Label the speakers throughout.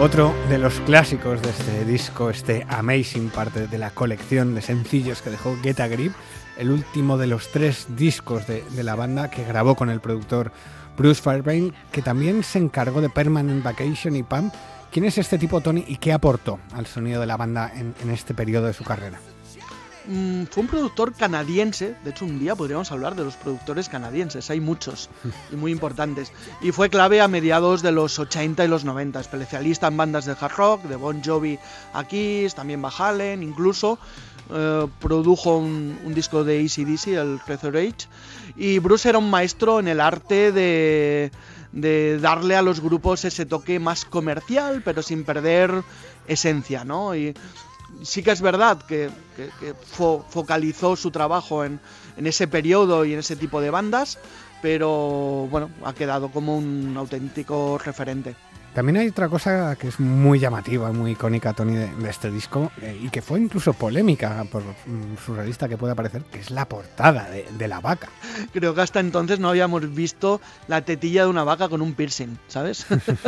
Speaker 1: Otro de los clásicos de este disco, este Amazing, parte de la colección de sencillos que dejó Get a Grip, el último de los 3 discos de la banda que grabó con el productor Bruce Fairbairn, que también se encargó de Permanent Vacation y Pump. ¿Quién es este tipo, Tony, y qué aportó al sonido de la banda en este periodo de su carrera?
Speaker 2: Fue un productor canadiense. De hecho, un día podríamos hablar de los productores canadienses, hay muchos y muy importantes, y fue clave a mediados de los 80 y los 90, especialista en bandas de hard rock, de Bon Jovi a Kiss, también Van Halen, incluso produjo un disco de AC/DC, el Razor Age, y Bruce era un maestro en el arte de darle a los grupos ese toque más comercial, pero sin perder esencia, ¿no? Y sí que es verdad que focalizó su trabajo en ese periodo y en ese tipo de bandas, pero bueno, ha quedado como un auténtico referente.
Speaker 1: También hay otra cosa que es muy llamativa, muy icónica, Tony, de este disco, y que fue incluso polémica por surrealista que pueda parecer, que es la portada de la vaca.
Speaker 2: Creo que hasta entonces no habíamos visto la tetilla de una vaca con un piercing, ¿sabes?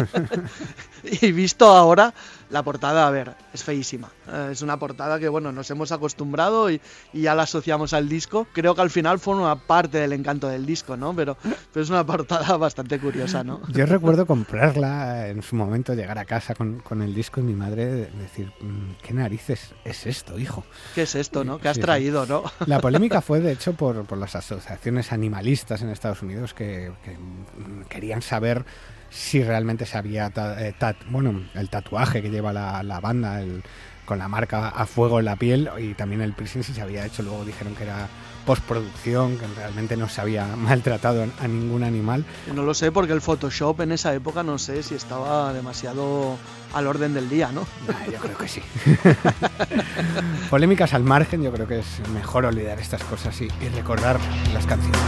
Speaker 2: Y visto ahora, la portada, a ver, es feísima. Es una portada que, bueno, nos hemos acostumbrado y ya la asociamos al disco. Creo que al final fue una parte del encanto del disco, ¿no? Pero es una portada bastante curiosa, ¿no?
Speaker 1: Yo recuerdo comprarla en su momento, llegar a casa con el disco y mi madre decir, ¿qué narices es esto, hijo?
Speaker 2: ¿Qué es esto, no? ¿Qué has traído, no?
Speaker 1: La polémica fue, de hecho, por las asociaciones animalistas en Estados Unidos que querían saber si realmente se había el tatuaje que lleva la banda, con la marca a fuego en la piel, y también el piercing si se había hecho. Luego dijeron que era postproducción, que realmente no se había maltratado a ningún animal.
Speaker 2: No lo sé, porque el Photoshop en esa época no sé si estaba demasiado al orden del día, ¿no?
Speaker 1: Yo creo que sí. Polémicas al margen, yo creo que es mejor olvidar estas cosas y recordar las canciones.